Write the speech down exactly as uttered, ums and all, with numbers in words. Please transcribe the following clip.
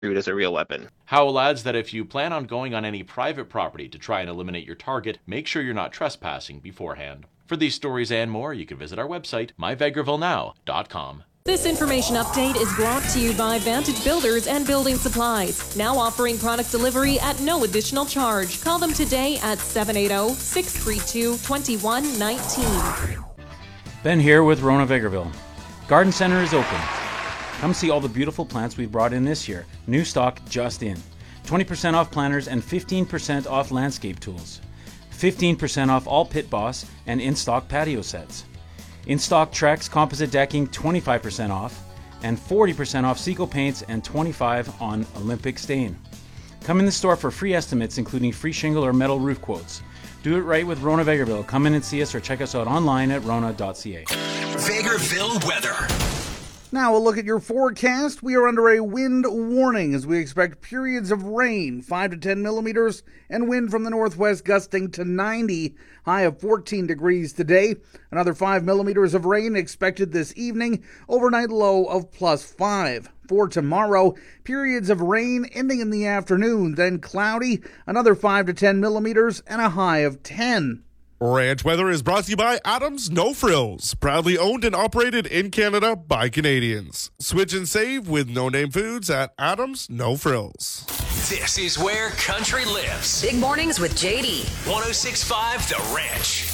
construed as a real weapon. Howell adds that if you plan on going on any private property to try and eliminate your target, make sure you're not trespassing beforehand. For these stories and more, you can visit our website, my vegreville now dot com. This information update is brought to you by Vantage Builders and Building Supplies, now offering product delivery at no additional charge. Call them today at seven eight zero, six three two, two one one nine. Ben here with Rona Vegreville. Garden Center is open. Come see all the beautiful plants we've brought in this year. New stock just in. twenty percent off planters and fifteen percent off landscape tools. fifteen percent off all Pit Boss and in-stock patio sets. In-stock Trex composite decking, twenty-five percent off, and forty percent off Seco paints and twenty-five percent on Olympic stain. Come in the store for free estimates, including free shingle or metal roof quotes. Do it right with Rona Vegreville. Come in and see us or check us out online at rona dot c a. Vegreville weather. Now a look at your forecast. We are under a wind warning as we expect periods of rain, five to ten millimeters, and wind from the northwest gusting to ninety, high of fourteen degrees today. Another five millimeters of rain expected this evening, overnight low of plus five. For tomorrow, periods of rain ending in the afternoon, then cloudy, another five to ten millimeters, and a high of ten. Ranch Weather is brought to you by Adams No Frills, proudly owned and operated in Canada by Canadians. Switch and save with No Name Foods at Adams No Frills. This is where country lives. Big mornings with J D. one oh six point five The Ranch.